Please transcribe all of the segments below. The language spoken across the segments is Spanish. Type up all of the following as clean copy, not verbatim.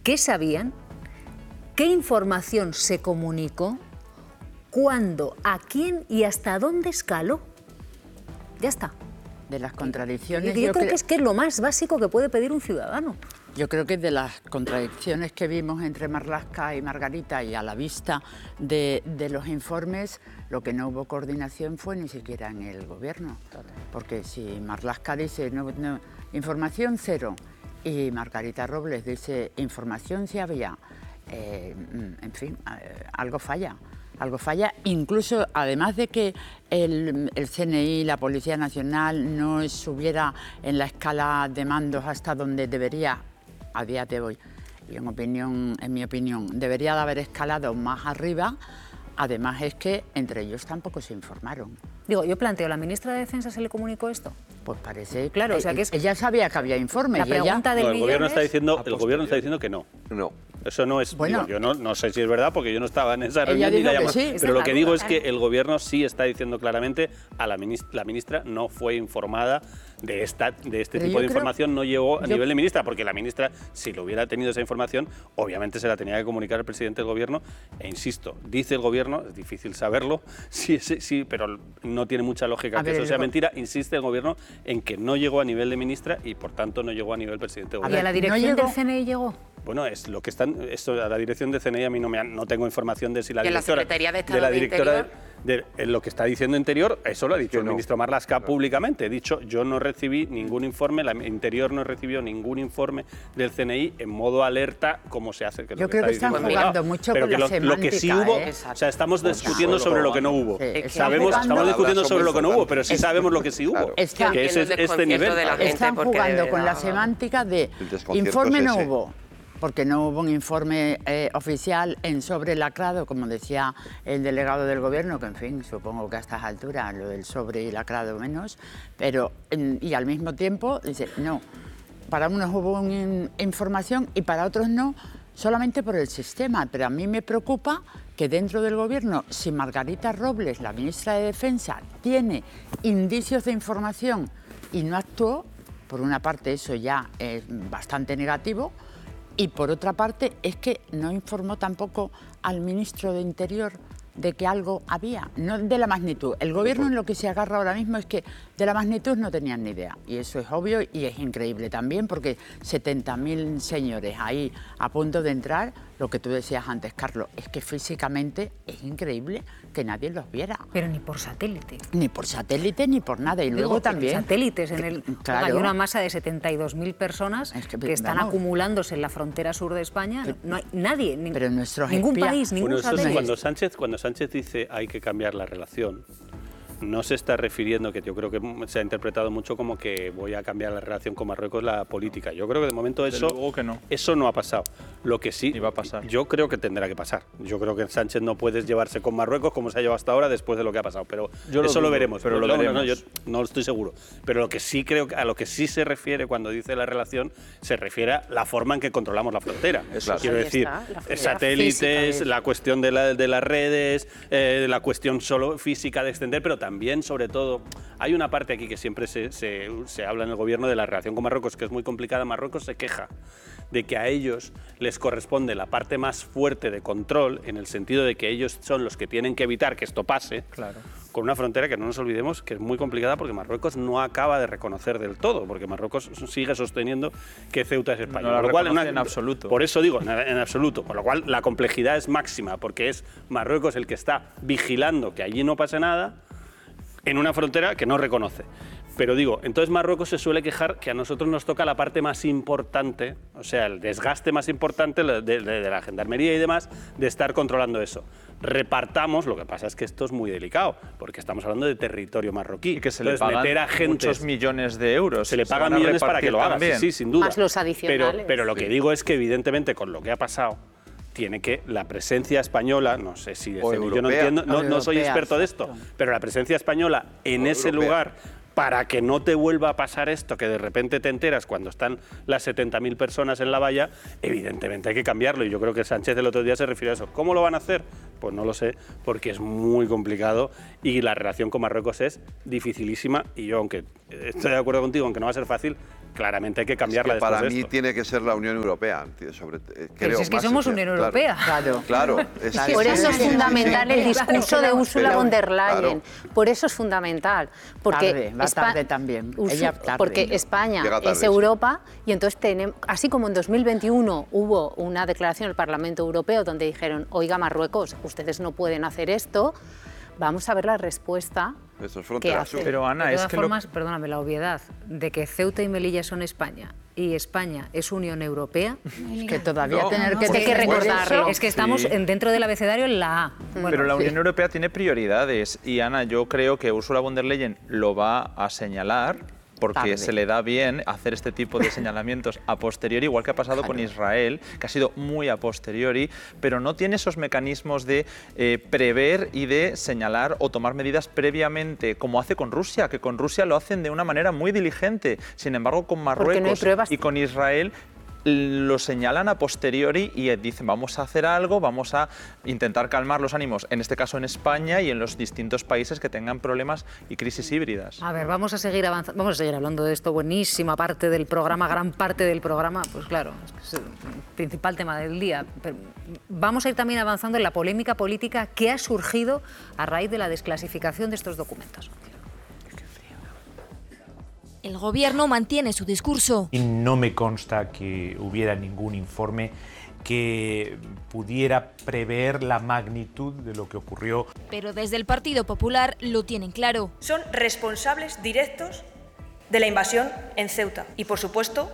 qué sabían, qué información se comunicó, cuándo, a quién y hasta dónde escaló. Ya está. De las contradicciones... Yo creo que es lo más básico que puede pedir un ciudadano. Yo creo que de las contradicciones que vimos entre Marlaska y Margarita y a la vista de los informes, lo que no hubo coordinación fue ni siquiera en el gobierno. Porque si Marlaska dice información cero y Margarita Robles dice información sí había, en fin, algo falla. Algo falla, incluso además de que el CNI, la Policía Nacional, no subiera en la escala de mandos hasta donde debería, a día de hoy, y en mi opinión, debería de haber escalado más arriba. Además es que entre ellos tampoco se informaron. Digo, yo planteo, ¿a la ministra de Defensa se le comunicó esto? Pues parece claro, o sea que ella sabía que había informes. La pregunta del el gobierno está diciendo que no. No. Eso no es... Bueno, yo no sé si es verdad porque yo no estaba en esa reunión ni la llamada. Sí. Pero lo que digo es que el gobierno sí está diciendo claramente a la ministra no fue informada de este tipo de información, no llegó a nivel de ministra, porque la ministra, si lo hubiera tenido esa información, obviamente se la tenía que comunicar al presidente del gobierno. E insisto, dice el gobierno, es difícil saberlo, sí, pero no tiene mucha lógica que eso sea mentira. Insiste el gobierno en que no llegó a nivel de ministra y por tanto no llegó a nivel presidente del gobierno. ¿Y a la dirección del CNI llegó? Bueno, es lo que están... Esto, a la dirección de CNI a mí no tengo información de si la directora... la Secretaría de Estado de Interior... lo que está diciendo Interior, eso lo ha dicho el ministro Marlaska públicamente. He dicho, yo no recibí ningún informe, la Interior no recibió ningún informe del CNI en modo alerta, como se hace. Yo creo que están jugando mucho con la semántica. Lo que sí hubo, o sea, estamos discutiendo sobre lo que no hubo. Estamos discutiendo sobre lo que no hubo, pero sí sabemos lo que sí hubo. Que es este nivel. Están jugando con la semántica de informe no hubo. Porque no hubo un informe oficial sobre el lacrado, como decía el delegado del gobierno, que en fin, supongo que a estas alturas lo del sobre y lacrado menos, pero y al mismo tiempo dice, no, para unos hubo información y para otros no, solamente por el sistema. Pero a mí me preocupa que dentro del gobierno, si Margarita Robles, la ministra de Defensa, tiene indicios de información y no actuó, por una parte eso ya es bastante negativo, y por otra parte es que no informó tampoco al ministro de Interior de que algo había, no de la magnitud. El gobierno en lo que se agarra ahora mismo es que de la magnitud no tenían ni idea. Y eso es obvio y es increíble también porque 70.000 señores ahí a punto de entrar, lo que tú decías antes, Carlos, es que físicamente es increíble que nadie los viera. Pero ni por satélite. Ni por satélite ni por nada. Y luego también... Satélites en el... Claro. Hay una masa de 72.000 personas que están acumulándose en la frontera sur de España. No hay nadie, pero nuestros ningún país, ningún satélite. Cuando Sánchez dice hay que cambiar la relación, no se está refiriendo, que yo creo que se ha interpretado mucho como que voy a cambiar la relación con Marruecos, la política. Yo creo que de momento eso no ha pasado. Lo que sí va a pasar. Yo creo que tendrá que pasar. Yo creo que Sánchez no puede llevarse con Marruecos como se ha llevado hasta ahora después de lo que ha pasado. Pero eso lo veremos. Pero yo no lo estoy seguro. Pero lo que sí creo, a lo que sí se refiere cuando dice la relación, se refiere a la forma en que controlamos la frontera. Quiero decir, satélites, la cuestión de las redes, la cuestión solo física de extender, pero también, sobre todo, hay una parte aquí que siempre se habla en el gobierno de la relación con Marruecos, que es muy complicada. Marruecos se queja de que a ellos les corresponde la parte más fuerte de control, en el sentido de que ellos son los que tienen que evitar que esto pase, con una frontera que no nos olvidemos que es muy complicada porque Marruecos no acaba de reconocer del todo, porque Marruecos sigue sosteniendo que Ceuta es España. No la reconoce en absoluto. Por eso digo, en absoluto, con lo cual la complejidad es máxima, porque es Marruecos el que está vigilando que allí no pase nada, en una frontera que no reconoce. Pero digo, entonces Marruecos se suele quejar que a nosotros nos toca la parte más importante, o sea, el desgaste más importante de la gendarmería y demás, de estar controlando eso. Repartamos, lo que pasa es que esto es muy delicado, porque estamos hablando de territorio marroquí. Y que se le pagan muchos millones de euros. Se le pagan millones para que lo haga, sí, sin duda. Más los adicionales. Pero lo que digo es que evidentemente con lo que ha pasado, tiene que la presencia española, no sé si yo no entiendo, no soy experto de esto, pero la presencia española en ese lugar, para que no te vuelva a pasar esto, que de repente te enteras cuando están las 70.000 personas en la valla, evidentemente hay que cambiarlo. Y yo creo que Sánchez el otro día se refirió a eso. ¿Cómo lo van a hacer? Pues no lo sé, porque es muy complicado y la relación con Marruecos es dificilísima y yo, aunque estoy de acuerdo contigo, aunque no va a ser fácil, claramente hay que cambiarla después para de mí esto. tiene que ser la Unión Europea. Pero si es que somos Unión Europea. Claro. Por eso es fundamental el discurso de Ursula von der Leyen. Claro. Por eso es fundamental. Porque Va tarde también. Ella tarde. Porque España Llega tarde, es Europa y entonces tenemos, así como en 2021 hubo una declaración del Parlamento Europeo donde dijeron, oiga Marruecos, ustedes no pueden hacer esto, vamos a ver la respuesta. Eso es que frontera hace. sur. Pero Ana, De es todas que formas, perdóname, la obviedad de que Ceuta y Melilla son España y España es Unión Europea. Que todavía tener que... Es que hay que recordarlo. Es que estamos dentro del abecedario en la A. Bueno, pero la Unión Europea tiene prioridades y, Ana, yo creo que Ursula von der Leyen lo va a señalar porque Tarde. se le da bien hacer este tipo de señalamientos a posteriori, igual que ha pasado con Israel, que ha sido muy a posteriori, pero no tiene esos mecanismos de prever y de señalar o tomar medidas previamente, como hace con Rusia, que con Rusia lo hacen de una manera muy diligente. Sin embargo, con Marruecos y con Israel lo señalan a posteriori y dicen vamos a hacer algo, vamos a intentar calmar los ánimos, en este caso en España y en los distintos países que tengan problemas y crisis híbridas. a ver, vamos a seguir avanzando, vamos a seguir hablando de esto, buenísima parte del programa, gran parte del programa, pues claro, es el principal tema del día. Pero vamos a ir también avanzando en la polémica política que ha surgido a raíz de la desclasificación de estos documentos. El gobierno mantiene su discurso. Y no me consta que hubiera ningún informe que pudiera prever la magnitud de lo que ocurrió. Pero desde el Partido Popular lo tienen claro. Son responsables directos de la invasión en Ceuta y, por supuesto,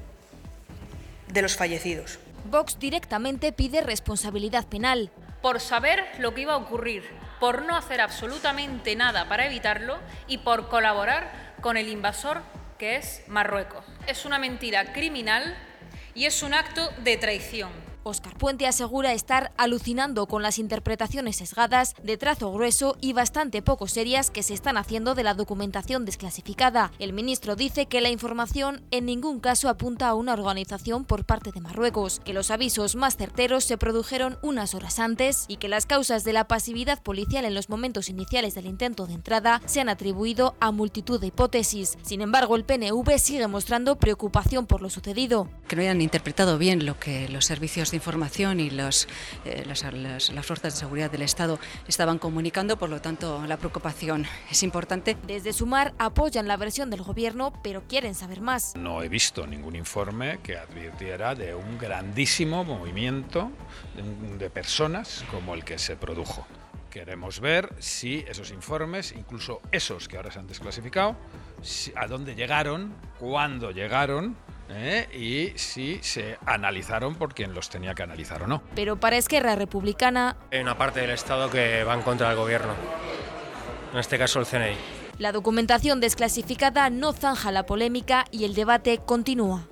de los fallecidos. Vox directamente pide responsabilidad penal. Por saber lo que iba a ocurrir, por no hacer absolutamente nada para evitarlo y por colaborar con el invasor que es Marruecos. Es una mentira criminal y es un acto de traición. Óscar Puente asegura estar alucinando con las interpretaciones sesgadas, de trazo grueso y bastante poco serias que se están haciendo de la documentación desclasificada. El ministro dice que la información en ningún caso apunta a una organización por parte de Marruecos, que los avisos más certeros se produjeron unas horas antes y que las causas de la pasividad policial en los momentos iniciales del intento de entrada se han atribuido a multitud de hipótesis. Sin embargo, el PNV sigue mostrando preocupación por lo sucedido. Que no hayan interpretado bien lo que los servicios de información y las fuerzas de seguridad del Estado estaban comunicando, por lo tanto la preocupación es importante. Desde Sumar apoyan la versión del gobierno, pero quieren saber más. No he visto ningún informe que advirtiera de un grandísimo movimiento de personas como el que se produjo. Queremos ver si esos informes, incluso esos que ahora se han desclasificado, a dónde llegaron, cuándo llegaron, y si se analizaron por quien los tenía que analizar o no. Pero para Esquerra Republicana hay una parte del Estado que va en contra del gobierno, en este caso el CNI. La documentación desclasificada no zanja la polémica y el debate continúa.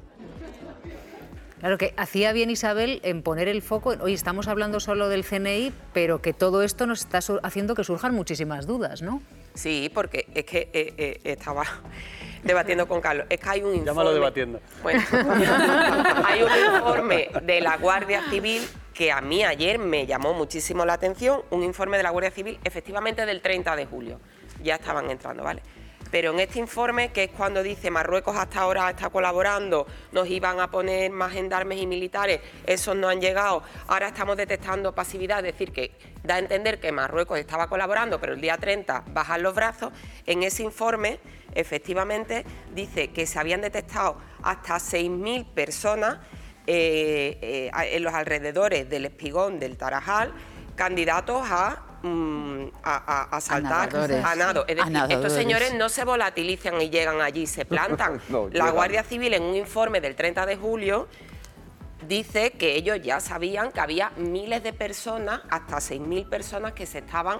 Claro que hacía bien Isabel en poner el foco en, oye, estamos hablando solo del CNI, pero que todo esto nos está haciendo que surjan muchísimas dudas, ¿no? Sí, porque es que estaba debatiendo con Carlos. Es que hay un informe... Llámalo debatiendo. Bueno, hay un informe de la Guardia Civil que a mí ayer me llamó muchísimo la atención, un informe de la Guardia Civil efectivamente del 30 de julio. Ya estaban entrando, ¿vale? Pero en este informe, que es cuando dice Marruecos hasta ahora está colaborando, nos iban a poner más gendarmes y militares, esos no han llegado, ahora estamos detectando pasividad, es decir, que da a entender que Marruecos estaba colaborando, pero el día 30 bajan los brazos. En ese informe, efectivamente, dice que se habían detectado hasta 6.000 personas en los alrededores del Espigón del Tarajal, candidatos a saltar a nado. Es decir, estos señores no se volatilizan y llegan allí, se plantan. La Guardia Civil, en un informe del 30 de julio, dice que ellos ya sabían que había miles de personas, hasta 6.000 personas que se estaban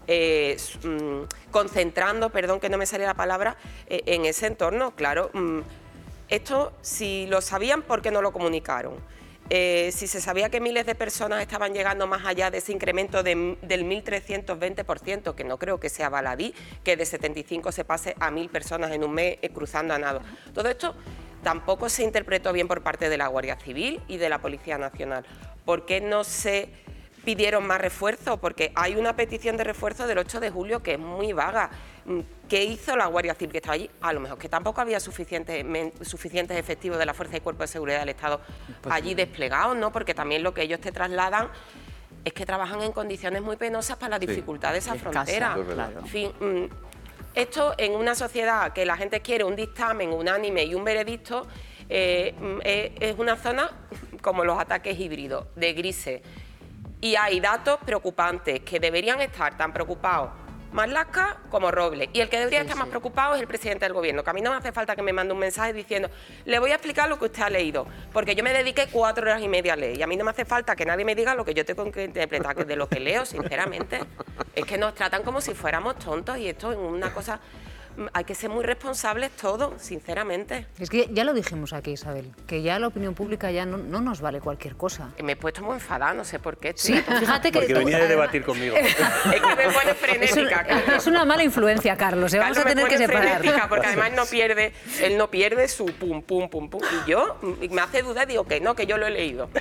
concentrando, perdón que no me sale la palabra, en ese entorno. Claro, esto, si lo sabían, ¿por qué no lo comunicaron? Si se sabía que miles de personas estaban llegando más allá de ese incremento del 1.320%, que no creo que sea baladí, que de 75 se pase a 1.000 personas en un mes cruzando a nado. Todo esto tampoco se interpretó bien por parte de la Guardia Civil y de la Policía Nacional. ¿Por qué no se pidieron más refuerzo, porque hay una petición de refuerzo del 8 de julio que es muy vaga. ¿Qué hizo la Guardia Civil que estaba allí? A lo mejor que tampoco había suficientes efectivos de la Fuerza y Cuerpo de Seguridad del Estado allí desplegados, ¿no? Porque también lo que ellos te trasladan es que trabajan en condiciones muy penosas para la dificultad de esa frontera. En fin, esto en una sociedad que la gente quiere un dictamen unánime y un veredicto, es una zona como los ataques híbridos, de grises. Y hay datos preocupantes que deberían estar tan preocupados Marlaska como Robles. Y el que debería estar más preocupado es el presidente del Gobierno, que a mí no me hace falta que me mande un mensaje diciendo le voy a explicar lo que usted ha leído, porque yo me dediqué 4 horas y media a leer y a mí no me hace falta que nadie me diga lo que yo tengo que interpretar de lo que leo, sinceramente. Es que nos tratan como si fuéramos tontos y esto es una cosa... Hay que ser muy responsables todos, sinceramente. Es que ya lo dijimos aquí, Isabel, que ya la opinión pública ya no nos vale cualquier cosa. Que me he puesto muy enfadada, no sé por qué. Sí, fíjate que... Porque venía de debatir conmigo. Es que me pone frenética, Carlos. Es una mala influencia, Carlos. Vamos a tener que separar. Porque además él no pierde su pum, pum, pum, pum. Y yo me hace dudar y digo que no, que yo lo he leído.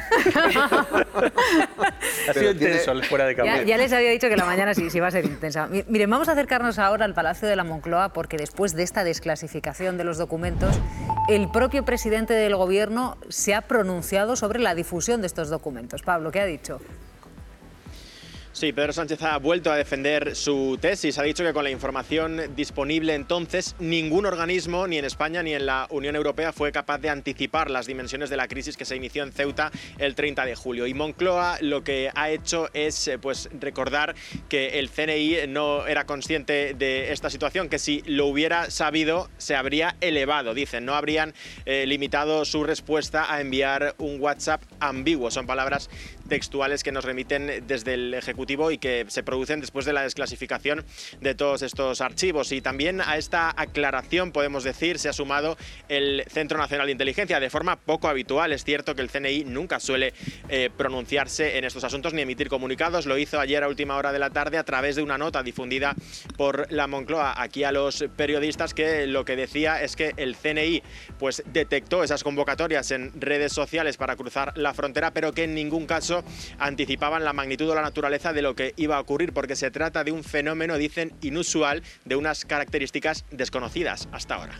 Ha sido intenso fuera de cámara. Ya les había dicho que la mañana sí va a ser intensa. Miren, vamos a acercarnos ahora al Palacio de la Moncloa, porque después de esta desclasificación de los documentos, el propio presidente del Gobierno se ha pronunciado sobre la difusión de estos documentos. Pablo, ¿qué ha dicho? Sí, Pedro Sánchez ha vuelto a defender su tesis. Ha dicho que con la información disponible entonces, ningún organismo, ni en España ni en la Unión Europea, fue capaz de anticipar las dimensiones de la crisis que se inició en Ceuta el 30 de julio. Y Moncloa lo que ha hecho es recordar que el CNI no era consciente de esta situación, que si lo hubiera sabido se habría elevado. Dicen, no habrían limitado su respuesta a enviar un WhatsApp ambiguo. Son palabras textuales que nos remiten desde el Ejecutivo y que se producen después de la desclasificación de todos estos archivos. Y también a esta aclaración, podemos decir, se ha sumado el Centro Nacional de Inteligencia de forma poco habitual. Es cierto que el CNI nunca suele pronunciarse en estos asuntos ni emitir comunicados. Lo hizo ayer a última hora de la tarde a través de una nota difundida por la Moncloa aquí a los periodistas, que lo que decía es que el CNI detectó esas convocatorias en redes sociales para cruzar la frontera, pero que en ningún caso anticipaban la magnitud o la naturaleza de lo que iba a ocurrir, porque se trata de un fenómeno, dicen, inusual, de unas características desconocidas hasta ahora.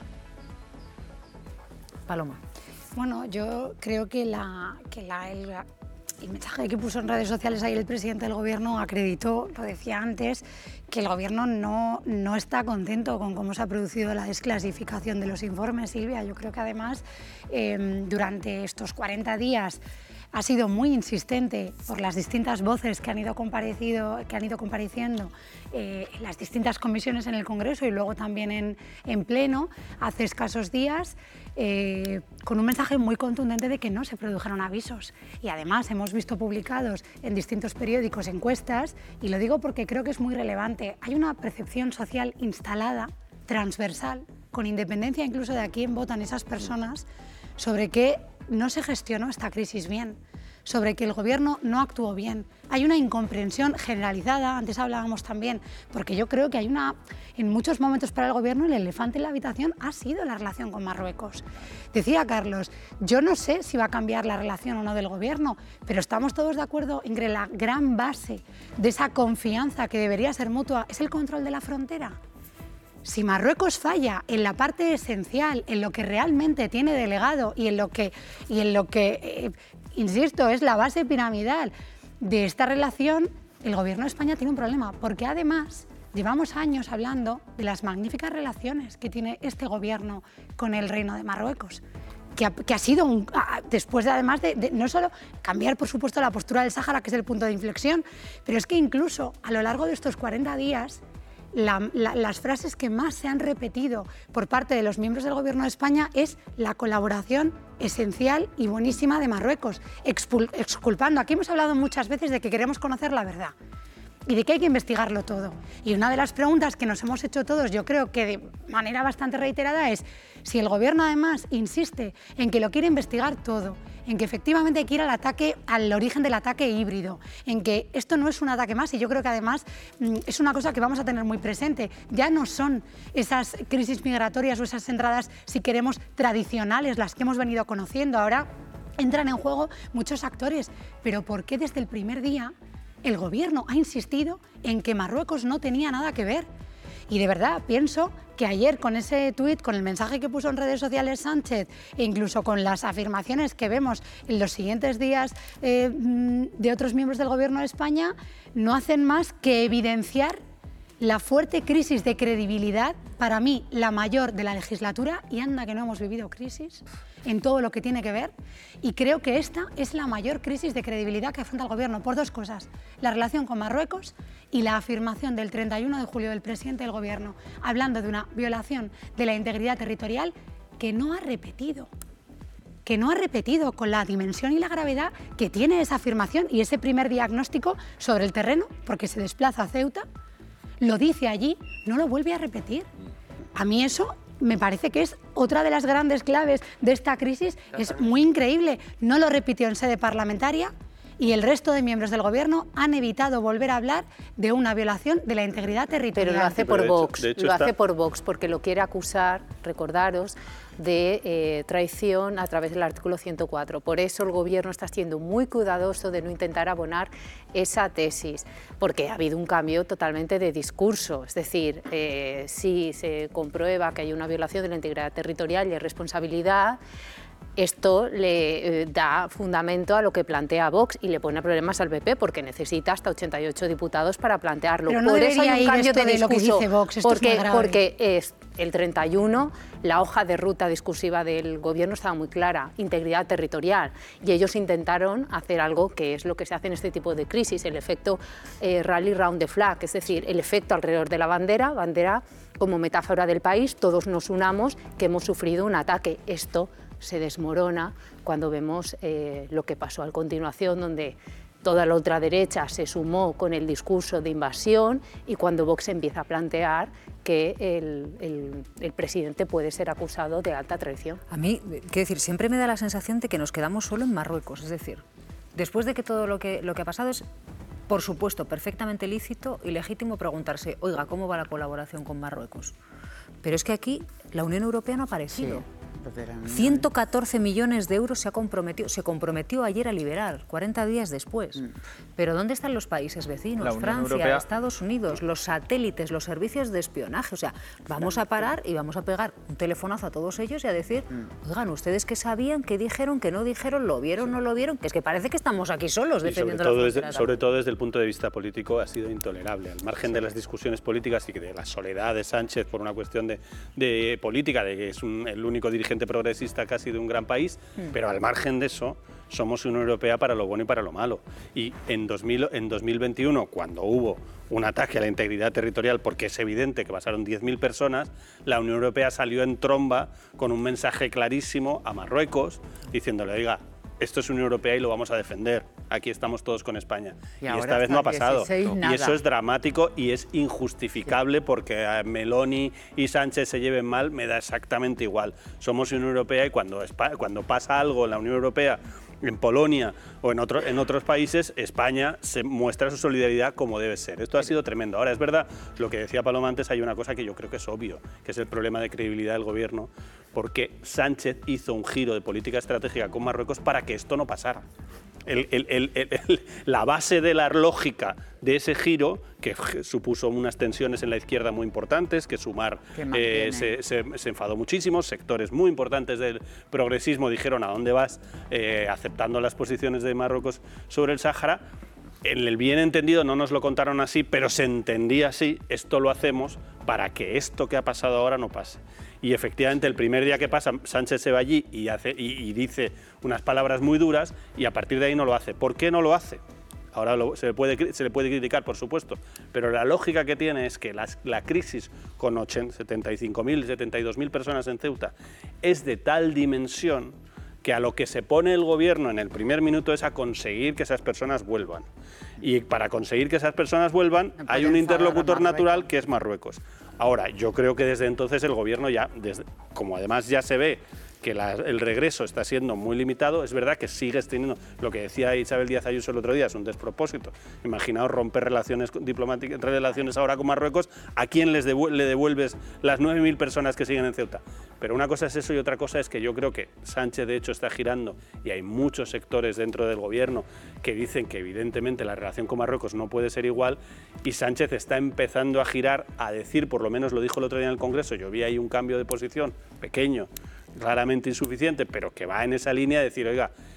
Paloma. Bueno, yo creo que el mensaje que puso en redes sociales ayer el presidente del Gobierno acreditó, lo decía antes, que el Gobierno no está contento con cómo se ha producido la desclasificación de los informes, Silvia. Yo creo que además durante estos 40 días ha sido muy insistente por las distintas voces que han ido compareciendo en las distintas comisiones en el Congreso y luego también en pleno hace escasos días, con un mensaje muy contundente de que no se produjeron avisos. Y además hemos visto publicados en distintos periódicos encuestas, y lo digo porque creo que es muy relevante. Hay una percepción social instalada, transversal, con independencia incluso de a quién votan esas personas, sobre que no se gestionó esta crisis bien, sobre que el Gobierno no actuó bien. Hay una incomprensión generalizada, antes hablábamos también, porque yo creo que hay en muchos momentos para el Gobierno el elefante en la habitación ha sido la relación con Marruecos. Decía Carlos, yo no sé si va a cambiar la relación o no del Gobierno, pero estamos todos de acuerdo en que la gran base de esa confianza que debería ser mutua es el control de la frontera. Si Marruecos falla en la parte esencial, en lo que realmente tiene delegado y en lo que insisto, es la base piramidal de esta relación, el Gobierno de España tiene un problema, porque además llevamos años hablando de las magníficas relaciones que tiene este Gobierno con el Reino de Marruecos, que ha sido después además de no solo cambiar, por supuesto, la postura del Sáhara, que es el punto de inflexión, pero es que incluso a lo largo de estos 40 días, las frases que más se han repetido por parte de los miembros del Gobierno de España es la colaboración esencial y buenísima de Marruecos, exculpando. Aquí hemos hablado muchas veces de que queremos conocer la verdad y de que hay que investigarlo todo. Y una de las preguntas que nos hemos hecho todos, yo creo que de manera bastante reiterada, es si el Gobierno además insiste en que lo quiere investigar todo, en que efectivamente hay que ir al origen del ataque híbrido, en que esto no es un ataque más, y yo creo que además es una cosa que vamos a tener muy presente. Ya no son esas crisis migratorias o esas entradas, si queremos, tradicionales, las que hemos venido conociendo. Ahora entran en juego muchos actores. Pero ¿por qué desde el primer día el Gobierno ha insistido en que Marruecos no tenía nada que ver? Y de verdad pienso que ayer con ese tuit, con el mensaje que puso en redes sociales Sánchez e incluso con las afirmaciones que vemos en los siguientes días de otros miembros del Gobierno de España, no hacen más que evidenciar la fuerte crisis de credibilidad, para mí la mayor de la legislatura, y anda que no hemos vivido crisis en todo lo que tiene que ver, y creo que esta es la mayor crisis de credibilidad que afronta el Gobierno por dos cosas: la relación con Marruecos y la afirmación del 31 de julio del presidente del Gobierno, hablando de una violación de la integridad territorial que no ha repetido con la dimensión y la gravedad que tiene esa afirmación y ese primer diagnóstico sobre el terreno, porque se desplaza a Ceuta, lo dice allí, no lo vuelve a repetir. A mí eso me parece que es otra de las grandes claves de esta crisis. Es muy increíble. No lo repitió en sede parlamentaria y el resto de miembros del Gobierno han evitado volver a hablar de una violación de la integridad territorial. Pero lo hace por Vox, hace por Vox, porque lo quiere acusar, recordaros, de traición a través del artículo 104. Por eso el Gobierno está siendo muy cuidadoso de no intentar abonar esa tesis, porque ha habido un cambio totalmente de discurso. Es decir, si se comprueba que hay una violación de la integridad territorial y hay responsabilidad, esto le da fundamento a lo que plantea Vox y le pone problemas al PP, porque necesita hasta 88 diputados para plantearlo. Pero no por eso hay un cambio de lo que dice Vox, porque es el 31, la hoja de ruta discursiva del Gobierno estaba muy clara: integridad territorial, y ellos intentaron hacer algo que es lo que se hace en este tipo de crisis, el efecto rally round the flag, es decir, el efecto alrededor de la bandera como metáfora del país, todos nos unamos que hemos sufrido un ataque. Esto se desmorona cuando vemos lo que pasó a continuación, donde toda la ultraderecha se sumó con el discurso de invasión, y cuando Vox empieza a plantear que el presidente puede ser acusado de alta traición. A mí, quiero decir, siempre me da la sensación de que nos quedamos solo en Marruecos. Es decir, después de que todo lo que ha pasado es, por supuesto, perfectamente lícito y legítimo preguntarse, oiga, ¿cómo va la colaboración con Marruecos? Pero es que aquí la Unión Europea no ha aparecido. Sí. 114 millones de euros se comprometió ayer a liberar, 40 días después. Pero ¿dónde están los países vecinos? Francia, Europea, Estados Unidos, los satélites, los servicios de espionaje. O sea, vamos a parar y vamos a pegar un telefonazo a todos ellos y a decir, oigan, ¿ustedes qué sabían, qué dijeron, qué no dijeron, lo vieron, no lo vieron? Que es que parece que estamos aquí solos defendiendo la frontera. Sobre todo desde el punto de vista político ha sido intolerable, al margen de las discusiones políticas y de la soledad de Sánchez por una cuestión de política, de que es el único dirigente progresista casi de un gran país, pero al margen de eso somos Unión Europea para lo bueno y para lo malo. Y en 2021, cuando hubo un ataque a la integridad territorial, porque es evidente que pasaron 10.000 personas, la Unión Europea salió en tromba con un mensaje clarísimo a Marruecos, diciéndole, oiga, esto es Unión Europea y lo vamos a defender. Aquí estamos todos con España. Y esta vez no ha pasado. Y eso es dramático y es injustificable, porque a Meloni y Sánchez se lleven mal, me da exactamente igual. Somos Unión Europea y cuando pasa algo en la Unión Europea, en Polonia o en otros países, España se muestra su solidaridad como debe ser. Esto ha sido tremendo. Ahora, es verdad, lo que decía Paloma antes, hay una cosa que yo creo que es obvio, que es el problema de credibilidad del Gobierno, porque Sánchez hizo un giro de política estratégica con Marruecos para que esto no pasara. La base de la lógica de ese giro, que supuso unas tensiones en la izquierda muy importantes, que Sumar se enfadó muchísimo, sectores muy importantes del progresismo dijeron, ¿a dónde vas?, aceptando las posiciones de Marruecos sobre el Sáhara. En el bien entendido no nos lo contaron así, pero se entendía así: esto lo hacemos para que esto que ha pasado ahora no pase. Y efectivamente, el primer día que pasa, Sánchez se va allí y dice unas palabras muy duras, y a partir de ahí no lo hace. ¿Por qué no lo hace? Ahora se le puede criticar, por supuesto, pero la lógica que tiene es que la crisis con 75.000, 72.000 personas en Ceuta es de tal dimensión que a lo que se pone el Gobierno en el primer minuto es a conseguir que esas personas vuelvan. Y para conseguir que esas personas vuelvan hay un interlocutor natural, que es Marruecos. Ahora, yo creo que desde entonces el Gobierno ya, como además ya se ve que el regreso está siendo muy limitado. Es verdad que sigues teniendo, lo que decía Isabel Díaz Ayuso el otro día, es un despropósito. Imaginaos romper relaciones diplomáticas, relaciones ahora con Marruecos, ¿a quién le devuelves las 9.000 personas que siguen en Ceuta? Pero una cosa es eso y otra cosa es que yo creo que Sánchez de hecho está girando, y hay muchos sectores dentro del gobierno que dicen que evidentemente la relación con Marruecos no puede ser igual, y Sánchez está empezando a girar, a decir, por lo menos lo dijo el otro día en el Congreso, yo vi ahí un cambio de posición pequeño, claramente insuficiente, pero que va en esa línea de decir, oiga,